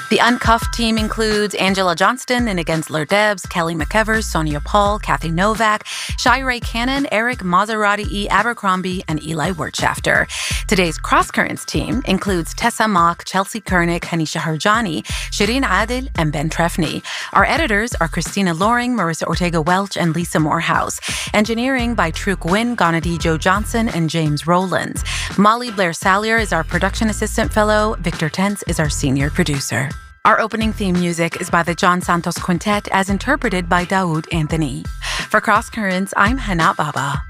The Uncuffed team includes Angela Johnston in Against Lur Debs, Kelly McEvers, Sonia Paul, Kathy Novak, Shai Ray Cannon, Eric Maserati E. Abercrombie, and Eli Wertschafter. Today's Cross Currents team includes Tessa Mock, Chelsea Kernick, Hanisha Harjani, Shireen Adil, and Ben Trefny. Our editors are Christina Loring, Marissa Ortega-Welch, and Lisa Morehouse. Engineering by Truk Wynn, Gonadi Joe Johnson, and James Rowlands. Molly Blair Sallier is our production assistant fellow. Victor Tense is our senior producer. Our opening theme music is by the John Santos Quintet as interpreted by Daoud Anthony. For Cross Currents, I'm Hana Baba.